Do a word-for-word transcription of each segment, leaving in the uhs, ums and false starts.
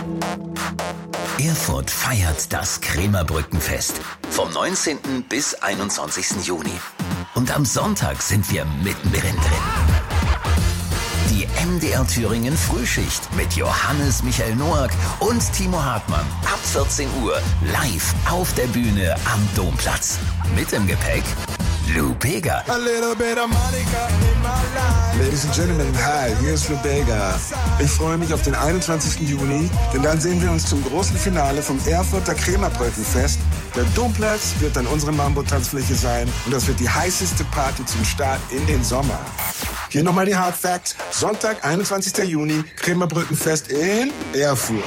Erfurt feiert das Krämerbrückenfest vom neunzehnten bis einundzwanzigsten Juni. Und am Sonntag sind wir mittendrin drin. Die M D R Thüringen Frühschicht mit Johannes Michael Noack und Timo Hartmann ab vierzehn Uhr live auf der Bühne am Domplatz. Mit im Gepäck Lou Bega. Ladies and Gentlemen, hi, hier ist Lou Bega. Ich freue mich auf den einundzwanzigsten Juni, denn dann sehen wir uns zum großen Finale vom Erfurter Krämerbrückenfest. Der Domplatz wird dann unsere Mambo-Tanzfläche sein und das wird die heißeste Party zum Start in den Sommer. Hier nochmal die Hard Facts. Sonntag, einundzwanzigsten Juni, Krämerbrückenfest in Erfurt.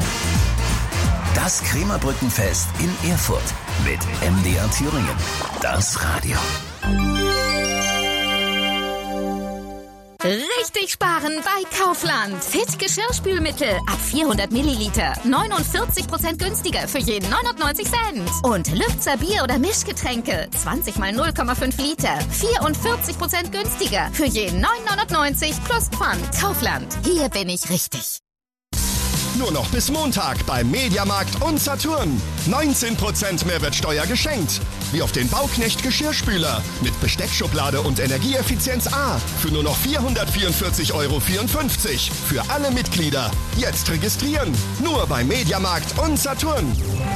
Das Krämerbrückenfest in Erfurt mit M D R Thüringen. Das Radio. Richtig sparen bei Kaufland. Fit Geschirrspülmittel ab vierhundert Milliliter. neunundvierzig Prozent günstiger für jeden neunundneunzig Cent. Und Lübzer Bier- oder Mischgetränke. zwanzig mal null Komma fünf Liter. vierundvierzig Prozent günstiger für jeden neun neunundneunzig plus Pfand. Kaufland. Hier bin ich richtig. Nur noch bis Montag beim Mediamarkt und Saturn. neunzehn Prozent Mehrwertsteuer geschenkt. Wie auf den Bauknecht Geschirrspüler mit Besteckschublade und Energieeffizienz A für nur noch vierhundertvierundvierzig Euro vierundfünfzig. Für alle Mitglieder. Jetzt registrieren. Nur beim Mediamarkt und Saturn.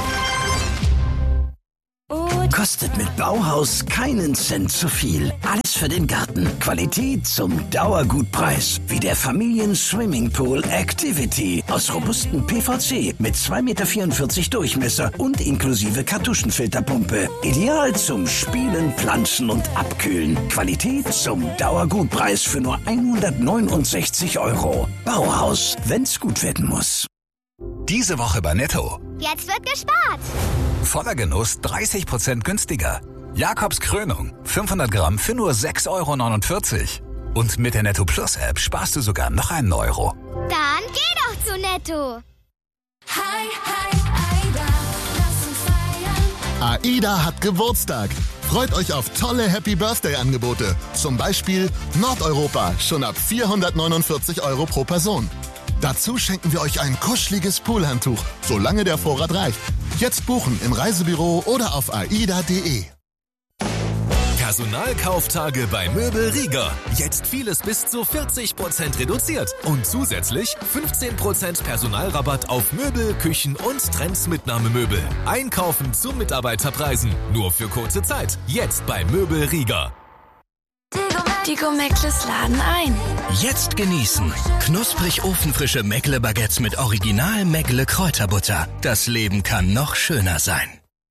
Kostet mit Bauhaus keinen Cent zu viel. Alles für den Garten. Qualität zum Dauergutpreis. Wie der Familien-Swimmingpool Activity. Aus robustem P V C mit zwei Komma vierundvierzig Meter Durchmesser und inklusive Kartuschenfilterpumpe. Ideal zum Spielen, Pflanzen und Abkühlen. Qualität zum Dauergutpreis für nur hundertneunundsechzig Euro. Bauhaus, wenn's gut werden muss. Diese Woche bei Netto. Jetzt wird gespart. Voller Genuss dreißig Prozent günstiger. Jakobs Krönung fünfhundert Gramm für nur sechs Euro neunundvierzig. Und mit der Netto Plus App sparst du sogar noch einen Euro. Dann geh doch zu Netto. Hi, hi, Aida, lass uns feiern. AIDA hat Geburtstag. Freut euch auf tolle Happy Birthday-Angebote. Zum Beispiel Nordeuropa, schon ab vierhundertneunundvierzig Euro pro Person. Dazu schenken wir euch ein kuscheliges Poolhandtuch, solange der Vorrat reicht. Jetzt buchen im Reisebüro oder auf aida punkt de. Personalkauftage bei Möbel Rieger. Jetzt vieles bis zu vierzig Prozent reduziert. Und zusätzlich fünfzehn Prozent Personalrabatt auf Möbel, Küchen und Trends-Mitnahmemöbel. Einkaufen zu Mitarbeiterpreisen. Nur für kurze Zeit. Jetzt bei Möbel Rieger. Die Gomekles laden ein. Jetzt genießen. Knusprig ofenfrische Meckle-Baguettes mit Original Meckle Kräuterbutter. Das Leben kann noch schöner sein.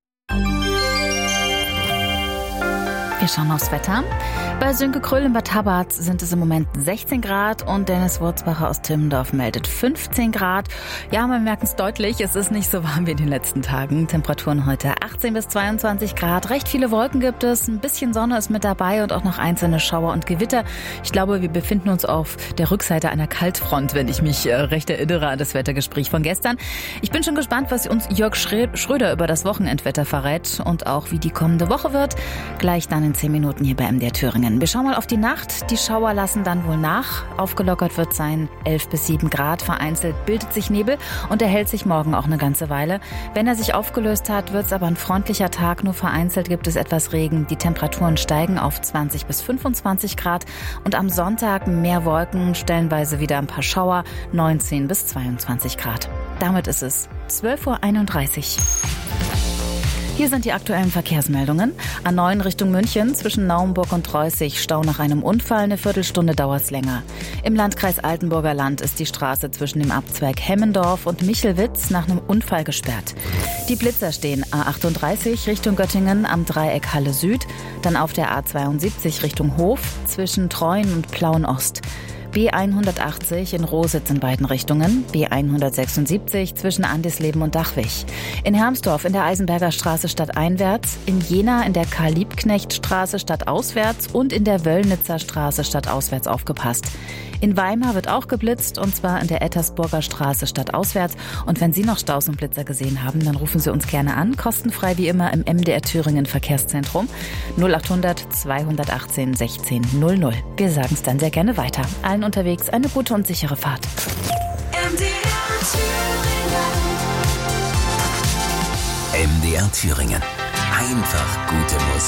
Wir schauen aufs Wetter. Bei Sönke Kröll in Bad Habbart sind es im Moment sechzehn Grad und Dennis Wurzbacher aus Timmendorf meldet fünfzehn Grad. Ja, wir merken es deutlich, es ist nicht so warm wie in den letzten Tagen. Temperaturen heute achtzehn bis zweiundzwanzig Grad. Recht viele Wolken gibt es, ein bisschen Sonne ist mit dabei und auch noch einzelne Schauer und Gewitter. Ich glaube, wir befinden uns auf der Rückseite einer Kaltfront, wenn ich mich äh, recht erinnere an das Wettergespräch von gestern. Ich bin schon gespannt, was uns Jörg Schröder über das Wochenendwetter verrät und auch wie die kommende Woche wird. Gleich dann in zehn Minuten hier bei M D R Thüringen. Wir schauen mal auf die Nacht. Die Schauer lassen dann wohl nach. Aufgelockert wird sein elf bis sieben Grad. Vereinzelt bildet sich Nebel und er hält sich morgen auch eine ganze Weile. Wenn er sich aufgelöst hat, wird es aber ein freundlicher Tag. Nur vereinzelt gibt es etwas Regen. Die Temperaturen steigen auf zwanzig bis fünfundzwanzig Grad. Und am Sonntag mehr Wolken, stellenweise wieder ein paar Schauer, neunzehn bis zweiundzwanzig Grad. Damit ist es zwölf Uhr einunddreißig. Hier sind die aktuellen Verkehrsmeldungen. A neun Richtung München zwischen Naumburg und Reußig. Stau nach einem Unfall. Eine Viertelstunde dauert's länger. Im Landkreis Altenburger Land ist die Straße zwischen dem Abzweig Hemmendorf und Michelwitz nach einem Unfall gesperrt. Die Blitzer stehen A achtunddreißig Richtung Göttingen am Dreieck Halle Süd. Dann auf der A zweiundsiebzig Richtung Hof zwischen Treuen und Plauen Ost. B hundertachtzig in Rositz in beiden Richtungen, B hundertsechsundsiebzig zwischen Andisleben und Dachwig. In Hermsdorf in der Eisenberger Straße stadteinwärts, in Jena in der Karl-Liebknecht-Straße stadtauswärts und in der Wöllnitzer Straße stadtauswärts aufgepasst. In Weimar wird auch geblitzt und zwar in der Ettersburger Straße stadtauswärts. Und wenn Sie noch Staus und Blitzer gesehen haben, dann rufen Sie uns gerne an, kostenfrei wie immer im M D R Thüringen Verkehrszentrum null achthundert zweihundertachtzehn sechzehn null null. Wir sagen es dann sehr gerne weiter. Allen unterwegs eine gute und sichere Fahrt. M D R Thüringen. M D R Thüringen. Einfach gute Musik.